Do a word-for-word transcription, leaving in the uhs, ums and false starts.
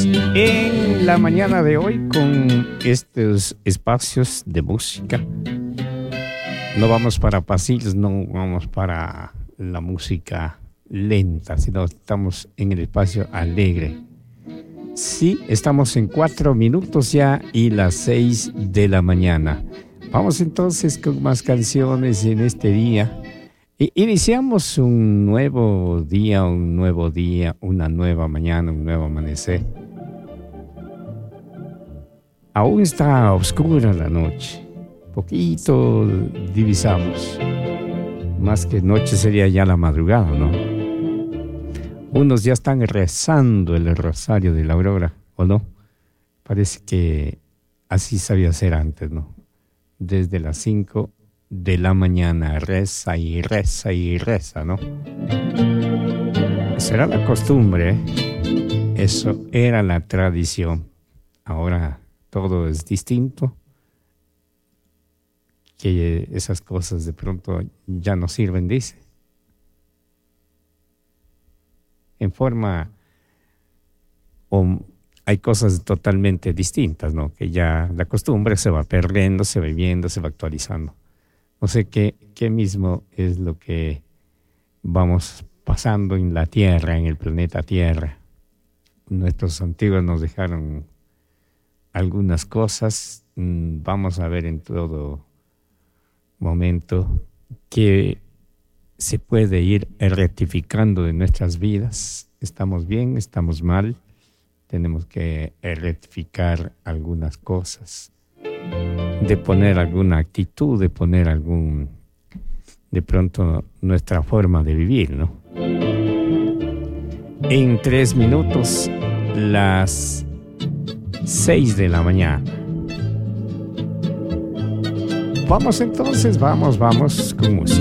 en la mañana de hoy con estos espacios de música. No vamos para pasillos, no vamos para la música lenta, sino estamos en el espacio alegre. Sí, estamos en cuatro minutos ya y las seis de la mañana. Vamos entonces con más canciones en este día. I- iniciamos un nuevo día, un nuevo día, una nueva mañana, un nuevo amanecer. Aún está oscura la noche, poquito divisamos. Más que noche sería ya la madrugada, ¿no? Unos ya están rezando el rosario de la aurora, ¿o no? Parece que así sabía ser antes, ¿no? Desde las cinco de la mañana reza y reza y reza, ¿no? Esa era la costumbre, ¿eh? Eso era la tradición. Ahora todo es distinto, que esas cosas de pronto ya no sirven, dice. En forma, o hay cosas totalmente distintas, ¿no? Que ya la costumbre se va perdiendo, se va viviendo, se va actualizando. No sé qué, qué mismo es lo que vamos pasando en la Tierra, en el planeta Tierra. Nuestros antiguos nos dejaron algunas cosas. Vamos a ver en todo momento que se puede ir rectificando de nuestras vidas. Estamos bien, estamos mal. Tenemos que rectificar algunas cosas, de poner alguna actitud, de poner algún, de pronto, nuestra forma de vivir, ¿no? En tres minutos, las seis de la mañana. Vamos entonces, vamos, vamos con música.